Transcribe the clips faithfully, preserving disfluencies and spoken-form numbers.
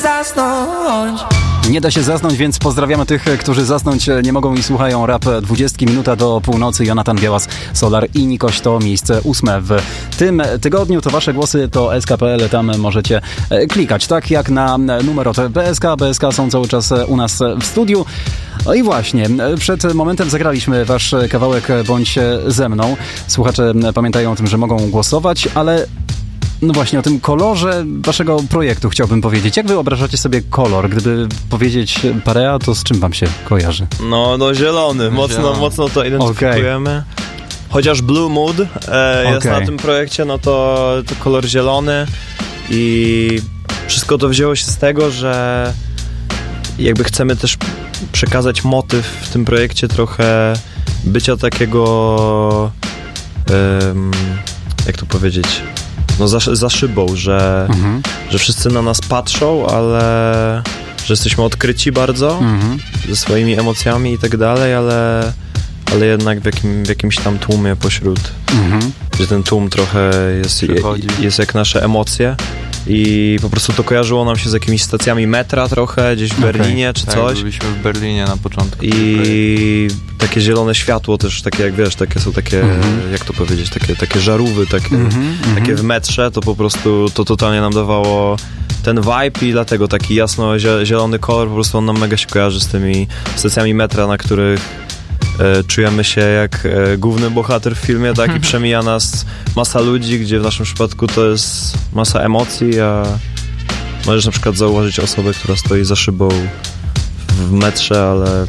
zasnąć. Nie da się zasnąć, więc pozdrawiamy tych, którzy zasnąć nie mogą i słuchają Rap dwudziestki, minuta do północy. Jonatan Białas, Solar i Nikoś to miejsce ósme w tym tygodniu. To wasze głosy, to S K kropka P L, tam możecie klikać, tak jak na numer od B S K. B S K są cały czas u nas w studiu. No i właśnie, przed momentem zagraliśmy wasz kawałek Bądź ze mną. Słuchacze pamiętają o tym, że mogą głosować, ale no właśnie, o tym kolorze waszego projektu chciałbym powiedzieć. Jak wyobrażacie sobie kolor? Gdyby powiedzieć Parea, to z czym wam się kojarzy? No, no zielony. Mocno, zielony. mocno to identyfikujemy. Okay. Chociaż Blue Mood e, jest okay. na tym projekcie, no to, to kolor zielony i wszystko to wzięło się z tego, że jakby chcemy też przekazać motyw w tym projekcie trochę bycia takiego um, jak to powiedzieć, no za, za szybą, że, mhm. że wszyscy na nas patrzą, ale że jesteśmy odkryci bardzo mhm. ze swoimi emocjami i tak dalej, ale, ale jednak w, jakim, w jakimś tam tłumie pośród, mhm. że ten tłum trochę jest, je, jest jak nasze emocje. I po prostu to kojarzyło nam się z jakimiś stacjami metra trochę, gdzieś w Berlinie okay. czy tak, coś. Byliśmy w Berlinie na początku. I takie zielone światło też, takie jak wiesz, takie są takie, mm-hmm. jak to powiedzieć, takie, takie żarówy, takie, mm-hmm. takie w metrze, to po prostu to totalnie nam dawało ten vibe i dlatego taki jasno-zielony kolor, po prostu on nam mega się kojarzy z tymi stacjami metra, na których E, czujemy się jak e, główny bohater w filmie, tak? I przemija nas masa ludzi, gdzie w naszym przypadku to jest masa emocji, a możesz na przykład zauważyć osobę, która stoi za szybą w metrze, ale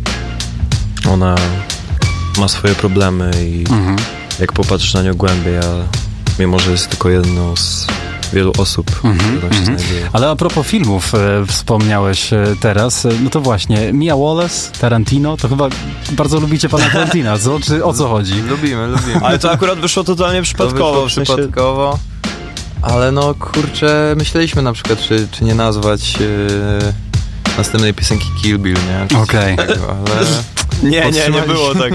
ona ma swoje problemy i mhm. jak popatrzysz na nią głębiej, a mimo, że jest tylko jedną z wielu osób, mm-hmm, które tam się mm-hmm. znajduje. Ale a propos filmów, e, wspomniałeś e, teraz, e, no to właśnie, Mia Wallace, Tarantino, to chyba bardzo lubicie pana Tarantina, co? Czy o co chodzi? Lubimy, lubimy. Ale to akurat wyszło totalnie przypadkowo. To wyszło przypadkowo, w sensie... ale no kurczę, myśleliśmy na przykład, czy, czy nie nazwać e, następnej piosenki Kill Bill, nie? Okej. Okay. Ale... Nie, nie, nie było tak.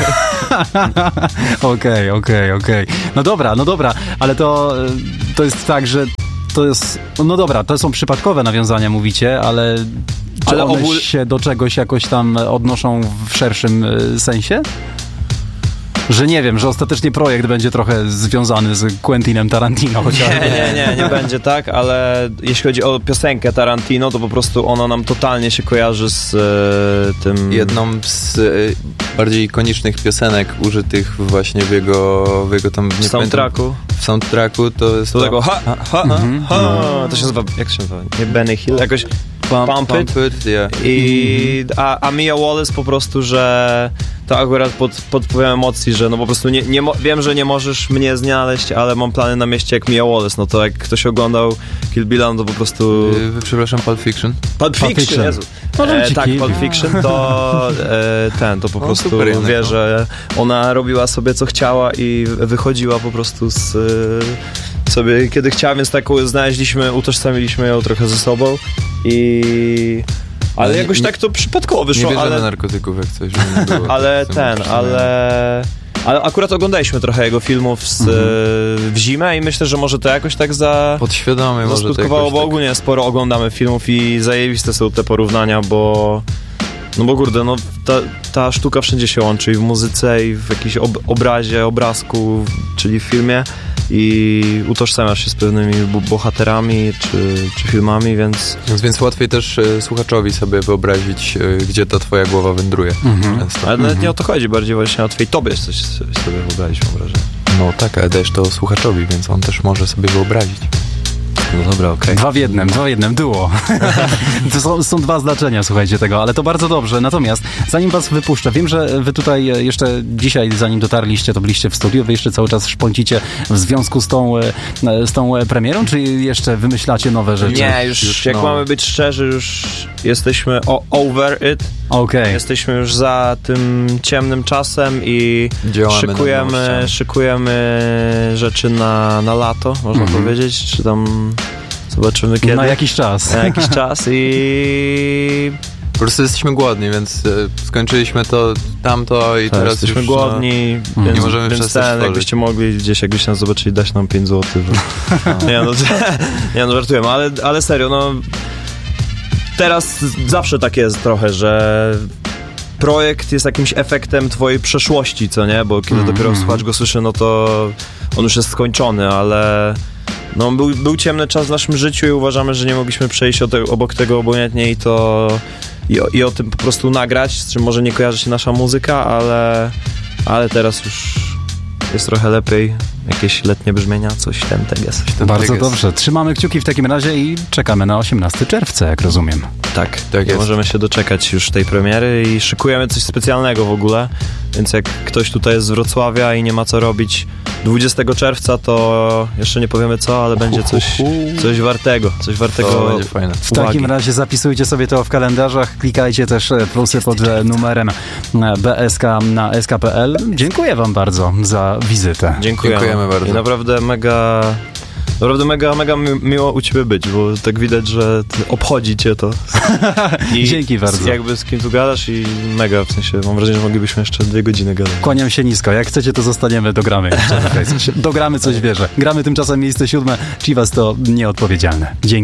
Okej, okej, okej. No dobra, no dobra, ale to, to jest tak, że to jest, no dobra, to są przypadkowe nawiązania, mówicie, ale czy ale one ogól... się do czegoś jakoś tam odnoszą w szerszym y, sensie? Że nie wiem, że ostatecznie projekt będzie trochę związany z Quentinem Tarantino chociażby. Nie, nie, nie, nie będzie tak, ale jeśli chodzi o piosenkę Tarantino, to po prostu ona nam totalnie się kojarzy z e, tym... Jedną z e, bardziej ikonicznych piosenek użytych właśnie w jego, w jego tam... W soundtracku. W soundtracku to jest to... to tego ha, ha, ha, mm-hmm. ha. To się nazywa, jak się nazywa? Nie Benny Hill? Jakoś... Pump, Pump It. Pump it yeah. I, a, a Mia Wallace po prostu, że to akurat pod, pod wpływem emocji, że no po prostu nie, nie mo- wiem, że nie możesz mnie znaleźć, ale mam plany na mieście jak Mia Wallace, no to jak ktoś oglądał Kill Billa, no to po prostu... Yy, przepraszam, Pulp Fiction. Pulp Fiction, Fiction. Jezu. E, tak, Pulp Fiction to e, ten, to po no, prostu super, wie, że ona robiła sobie co chciała i wychodziła po prostu z... E, sobie kiedy chciała, więc taką znaleźliśmy, utożsamiliśmy ją trochę ze sobą i... Ale nie, jakoś nie, tak to przypadkowo wyszło. Nie bierzemy ale... narkotyków jak coś, żeby nie było. Ale ten, ale... Ale akurat oglądaliśmy trochę jego filmów z, mhm. w zimę i myślę, że może to jakoś tak za... Podświadomie może to jakoś bo ogólnie tak... sporo oglądamy filmów i zajebiste są te porównania, bo... No bo kurde, no ta, ta sztuka wszędzie się łączy i w muzyce, i w jakimś ob- obrazie, obrazku, czyli w filmie i utożsamiasz się z pewnymi bohaterami czy, czy filmami, więc... Więc, więc łatwiej też e, słuchaczowi sobie wyobrazić, e, gdzie ta twoja głowa wędruje. Mhm. Często. Ale nawet nie o to chodzi, bardziej właśnie łatwiej tobie coś sobie wyobrazić, mam wrażenie. No tak, ale dajesz to słuchaczowi, więc on też może sobie wyobrazić. No dobra, okej. Okay. Dwa w jednym, dwa w jednym, duo. To są, są dwa znaczenia, słuchajcie tego, ale to bardzo dobrze. Natomiast zanim was wypuszczę, wiem, że wy tutaj jeszcze dzisiaj, zanim dotarliście, to byliście w studiu, wy jeszcze cały czas szpącicie w związku z tą, z tą premierą, czy jeszcze wymyślacie nowe rzeczy? Nie, już, już jak no. mamy być szczerzy, już jesteśmy o, over it. Okay. Jesteśmy już za tym ciemnym czasem i szykujemy, szykujemy rzeczy na, na lato, można mm-hmm. powiedzieć, czy tam zobaczymy kiedy. Na jakiś czas. Na jakiś czas i... Po prostu jesteśmy głodni, więc skończyliśmy to, tamto i tak, teraz jesteśmy już, głodni, no, więc, nie możemy więc przestać ten, jakbyście mogli gdzieś, jakbyście nas zobaczyli, dać nam pięć złotych. nie, no, nie no, żartujemy, ale, ale serio, no teraz zawsze tak jest trochę, że projekt jest jakimś efektem twojej przeszłości, co nie? Bo kiedy mm, dopiero mm. słuchacz go słyszy, no to on już jest skończony, ale no, był, był ciemny czas w naszym życiu i uważamy, że nie mogliśmy przejść o te, obok tego obojętnie i to i o, i o tym po prostu nagrać, z czym może nie kojarzy się nasza muzyka, ale, ale teraz już jest trochę lepiej. Jakieś letnie brzmienia, coś ten teges. Bardzo teges. Dobrze. Trzymamy kciuki w takim razie i czekamy na osiemnastego czerwca, jak rozumiem. Tak, tak jest. Możemy się doczekać już tej premiery i szykujemy coś specjalnego w ogóle, więc jak ktoś tutaj jest z Wrocławia i nie ma co robić dwudziestego czerwca, to jeszcze nie powiemy co, ale będzie coś, coś wartego. Coś wartego. To będzie fajne. W takim razie zapisujcie sobie to w kalendarzach, klikajcie też plusy pod numerem B S K na S K kropka P L. Dziękuję wam bardzo za wizytę. Dziękujemy, Dziękujemy bardzo. I naprawdę mega... Naprawdę mega, mega mi- miło u ciebie być, bo tak widać, że obchodzi cię to. I Dzięki bardzo. Jakby z kim tu gadasz i mega, w sensie mam wrażenie, że moglibyśmy jeszcze dwie godziny gadać. Kłaniam się nisko. Jak chcecie, to zostaniemy, dogramy. Dogramy coś, wierzę. Gramy tymczasem miejsce siódme. Chivas to nieodpowiedzialne. Dzięki.